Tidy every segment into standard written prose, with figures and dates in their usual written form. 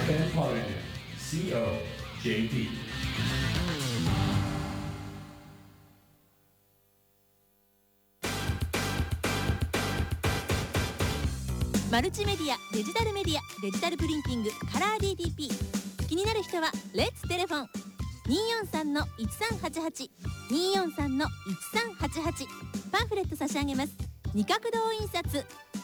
FM Polygon COJP。 マルチメディア、デジタルメディア、デジタルプリンティング、カラー DTP。 気になる人はレッツテレフォン 243-1388 243-1388。 パンフレット差し上げます。二角堂印刷。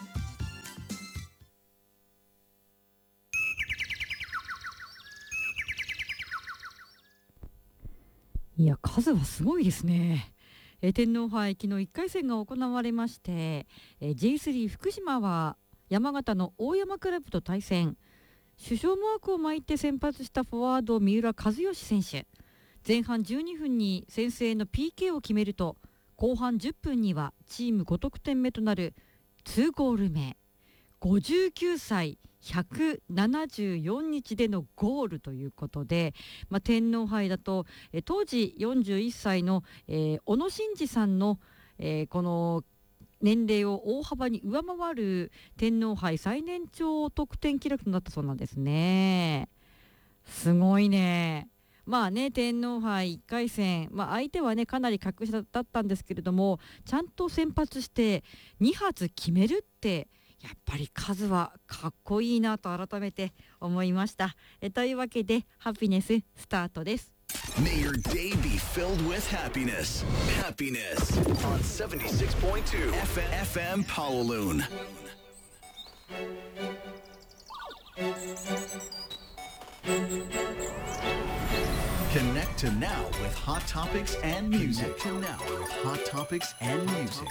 いや、数はすごいですね。天皇杯昨日1回戦が行われまして、J3 福島は山形の大山クラブと対戦。主将マークを巻いて先発したフォワード三浦知良選手、前半12分に先制の PK を決めると、後半10分にはチーム5得点目となる2ゴール目。59歳174日でのゴールということで、天皇杯だと当時41歳の、小野伸二さんの、この年齢を大幅に上回る天皇杯最年長得点記録となったそうなんですね。すごいね。天皇杯1回戦、相手はねかなり格下だったんですけれども、ちゃんと先発して2発決めるってやっぱり数はかっこいいなと改めて思いました。というわけでハピネススタートです。 May your day be filled with happiness. Happiness on 76.2 FM Kowloon. Connect to now with hot topics and music. Connect to now with hot topics and music.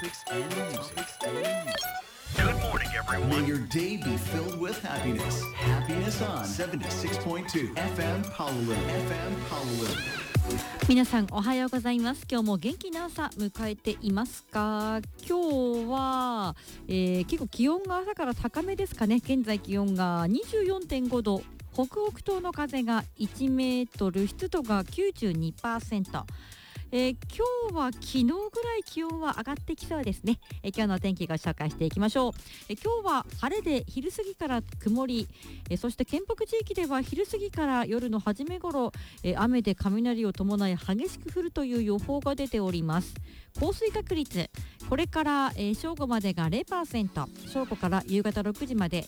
Good morning, everyone. May your day be filled with happiness. Happiness on 76.2 FM Kowloon. FM Kowloon. 皆さんおはようございます。今日も元気な朝迎えていますか？今日は、結構気温が朝から高めですかね。現在気温が 24.5 度、北北東の風が1メートル、湿度が 92%。今日は昨日ぐらい気温は上がってきそうですね。今日のお天気ご紹介していきましょう。今日は晴れで昼過ぎから曇り、そして県北地域では昼過ぎから夜の初め頃、雨で雷を伴い激しく降るという予報が出ております。降水確率、これから、正午までが 0%、 正午から夕方6時まで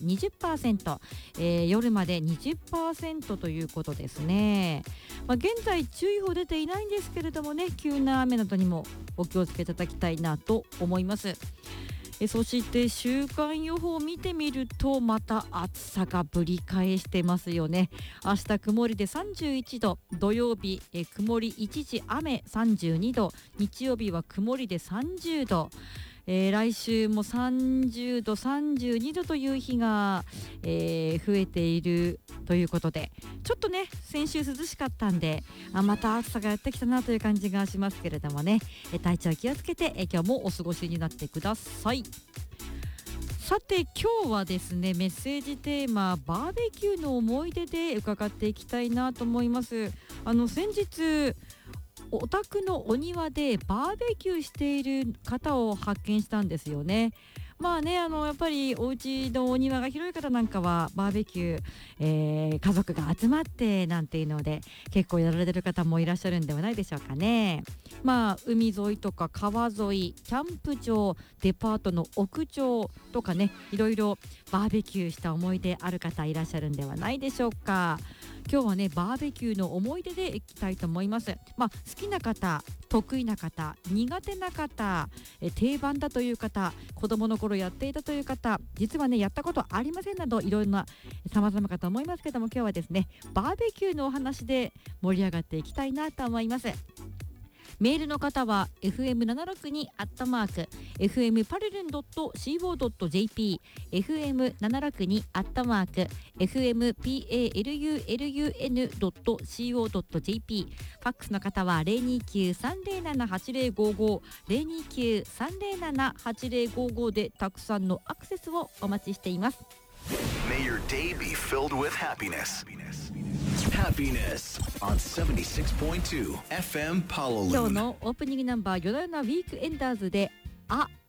20%、夜まで 20% ということですね。現在注意報出ていないんですけれどもね、急な雨などにもお気をつけいただきたいなと思います。そして週間予報を見てみると、また暑さがぶり返してますよね。明日曇りで31度、土曜日曇り一時雨32度、日曜日は曇りで30度、来週も30度32度という日が、増えているということで、ちょっとね先週涼しかったんで、また暑さがやってきたなという感じがしますけれどもね、体調気をつけて今日もお過ごしになってください。さて今日はですね、メッセージテーマバーベキューの思い出で伺っていきたいなと思います。先日お宅のお庭でバーベキューしている方を発見したんですよね。やっぱりお家のお庭が広い方なんかはバーベキュー、家族が集まってなんていうので結構やられてる方もいらっしゃるんではないでしょうかね。海沿いとか川沿い、キャンプ場、デパートの屋上とかね、いろいろバーベキューした思い出ある方いらっしゃるんではないでしょうか。今日はねバーベキューの思い出でいきたいと思います。好きな方、得意な方、苦手な方、定番だという方、子供の頃やっていたという方、実はねやったことありませんなど、いろんな様々かと思いますけども、今日はですねバーベキューのお話で盛り上がっていきたいなと思います。メールの方は fm762@fmparallel.co.jp fm762@fmpalulun.co.jp ファックスの方は 029-307-8055 029-307-8055 でたくさんのアクセスをお待ちしています。 May your day be filled with happiness. Happiness on 76.2 FM Kowloon. 今日のオープニングナンバー夜なウィークエンダーズで